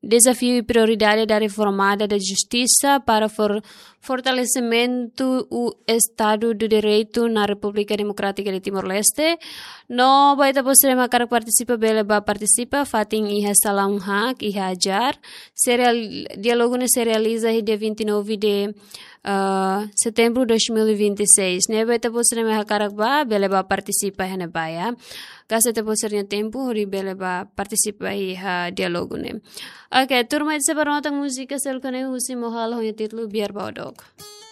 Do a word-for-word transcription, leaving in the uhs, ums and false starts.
desafio e prioridade da reformada da justiça para for, fortalecimento do Estado do Direito na República Democrática de Timor-Leste. No baita postre makar participa bele ba participa fating iha salam hak iha ajar. Serial, diálogo ne se realiza dia vinte e nove de uh, setembro de dois mil e vinte e seis. Ne baita postre makar ba bele ba participa hene ba ya. Gasta te postre tempo hori bele ba participa iha diálogo ne. Ok, turma de separar nota música selkane usi mohal honya titlu biar baudok.